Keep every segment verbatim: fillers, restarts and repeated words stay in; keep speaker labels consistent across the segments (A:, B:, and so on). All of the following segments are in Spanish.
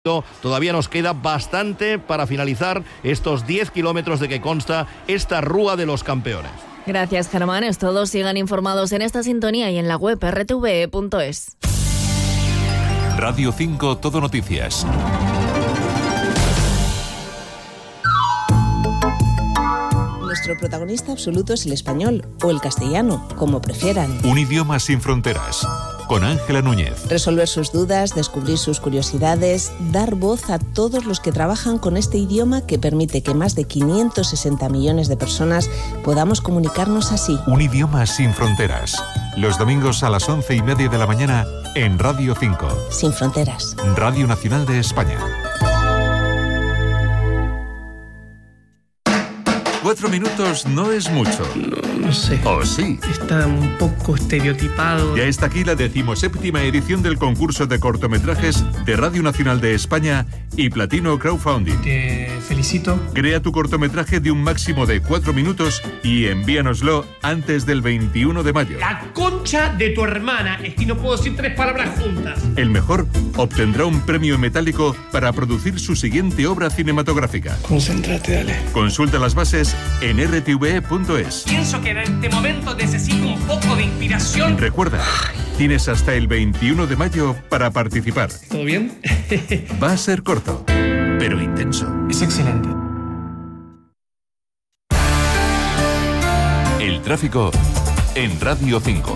A: Todavía nos queda bastante para finalizar estos diez kilómetros de que consta esta Rúa de los Campeones.
B: Gracias, Germán. Es todo. Sigan informados en esta sintonía y en la web erre te ve punto es.
C: Radio cinco Todo Noticias.
D: Nuestro protagonista absoluto es el español o el castellano, como prefieran.
C: Un idioma sin fronteras. Con Ángela Núñez.
D: Resolver sus dudas, descubrir sus curiosidades, dar voz a todos los que trabajan con este idioma que permite que más de quinientos sesenta millones de personas podamos comunicarnos así.
C: Un idioma sin fronteras. Los domingos a las once y media de la mañana en Radio cinco.
D: Sin fronteras.
C: Radio Nacional de España. Cuatro minutos no es mucho.
E: No, no sé.
C: ¿O sí?
E: Está un poco estereotipado.
C: Ya está aquí la decimoséptima edición del concurso de cortometrajes de Radio Nacional de España y Platino Crowdfunding.
E: Te felicito.
C: Crea tu cortometraje de un máximo de cuatro minutos y envíanoslo antes del veintiuno de mayo.
E: La concha de tu hermana. Es que no puedo decir tres palabras juntas.
C: El mejor obtendrá un premio metálico para producir su siguiente obra cinematográfica.
E: Concéntrate, dale.
C: Consulta las bases en erre te ve punto es.
E: Pienso que en este momento necesito un poco de inspiración.
C: Recuerda, tienes hasta el veintiuno de mayo para participar.
E: ¿Todo bien?
C: Va a ser corto, pero intenso.
E: Es excelente.
C: El tráfico en Radio cinco.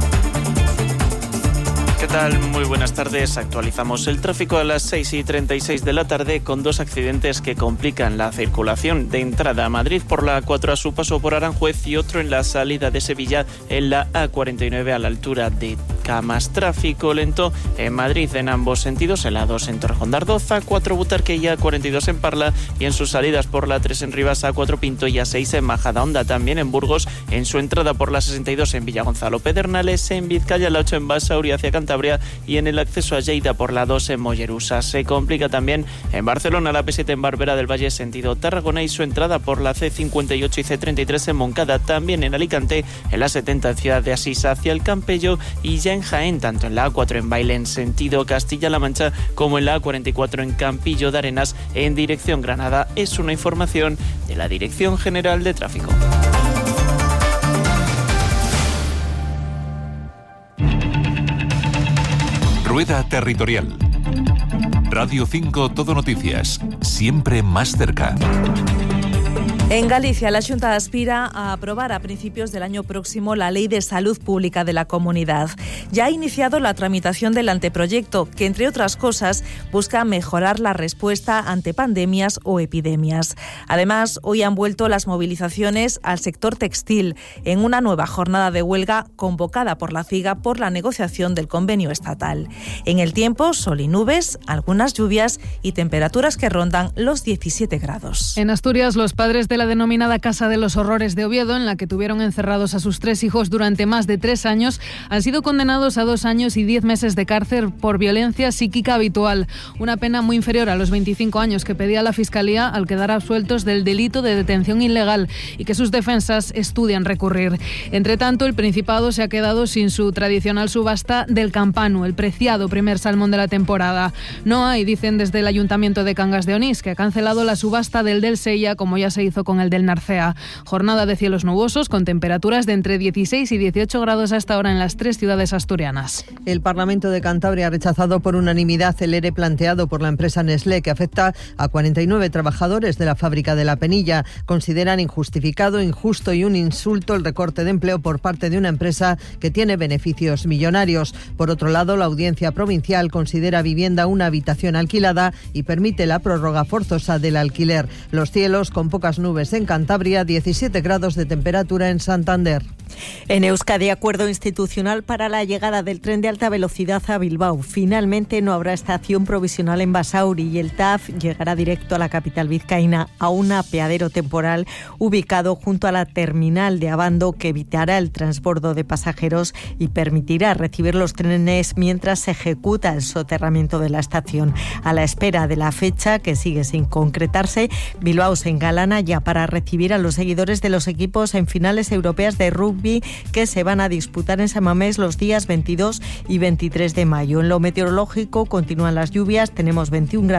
F: ¿Qué tal? Muy buenas tardes. Actualizamos el tráfico a las seis y treinta y seis de la tarde con dos accidentes que complican la circulación. De entrada a Madrid por la A cuatro a su paso por Aranjuez y otro en la salida de Sevilla en la A cuarenta y nueve a la altura de Camas. Tráfico lento en Madrid en ambos sentidos, en la dos en Torrejón de Ardoz, A cuatro Butarque y A cuarenta y dos en Parla, y en sus salidas por la tres en Rivas, A cuatro Pinto y A seis en Majadahonda. También en Burgos en su entrada por la sesenta y dos en Villagonzalo Pedernales, en Vizcaya la ocho en Basauri hacia Cantabria y en el acceso a Lleida por la dos en Mollerusa. Se complica también en Barcelona la P siete en Barberá del Valle sentido Tarragona y su entrada por la C cincuenta y ocho y C treinta y tres en Moncada. También en Alicante en la setenta en Ciudad de Asís hacia el Campello y ya en Jaén tanto en la A cuatro en Baile en sentido Castilla-La Mancha como en la A cuarenta y cuatro en Campillo de Arenas en dirección Granada. Es una información de la Dirección General de Tráfico.
C: Rueda Territorial. Radio cinco Todo Noticias. Siempre más cerca.
G: En Galicia, la Xunta aspira a aprobar a principios del año próximo la Ley de Salud Pública de la comunidad. Ya ha iniciado la tramitación del anteproyecto, que, entre otras cosas, busca mejorar la respuesta ante pandemias o epidemias. Además, hoy han vuelto las movilizaciones al sector textil en una nueva jornada de huelga convocada por la FIGA por la negociación del convenio estatal. En el tiempo, sol y nubes, algunas lluvias y temperaturas que rondan los diecisiete grados.
H: En Asturias, los padres de la denominada Casa de los Horrores de Oviedo, en la que tuvieron encerrados a sus tres hijos durante más de tres años, han sido condenados a dos años y diez meses de cárcel por violencia psíquica habitual, una pena muy inferior a los veinticinco años que pedía la Fiscalía al quedar absueltos del delito de detención ilegal y que sus defensas estudian recurrir. Entre tanto, el Principado se ha quedado sin su tradicional subasta del Campanu, el preciado primer salmón de la temporada. No hay, dicen desde el Ayuntamiento de Cangas de Onís, que ha cancelado la subasta del del Sella, como ya se hizo con el del Narcea. Jornada de cielos nubosos con temperaturas de entre dieciséis y dieciocho grados a esta hora en las tres ciudades asturianas.
I: El Parlamento de Cantabria ha rechazado por unanimidad el ERE planteado por la empresa Nestlé, que afecta a cuarenta y nueve trabajadores de la fábrica de La Penilla. Consideran injustificado, injusto y un insulto el recorte de empleo por parte de una empresa que tiene beneficios millonarios. Por otro lado, la Audiencia Provincial considera vivienda una habitación alquilada y permite la prórroga forzosa del alquiler. Los cielos con pocas nubes en Cantabria, diecisiete grados de temperatura en Santander.
J: En Euskadi, acuerdo institucional para la llegada del tren de alta velocidad a Bilbao. Finalmente no habrá estación provisional en Basauri y el T A F llegará directo a la capital vizcaína, a un apeadero temporal ubicado junto a la terminal de Abando, que evitará el transbordo de pasajeros y permitirá recibir los trenes mientras se ejecuta el soterramiento de la estación. A la espera de la fecha, que sigue sin concretarse, Bilbao se engalana ya lista para recibir a los seguidores de los equipos en finales europeas de rugby que se van a disputar en San Mamés los días veintidós y veintitrés de mayo. En lo meteorológico continúan las lluvias, tenemos veintiún grados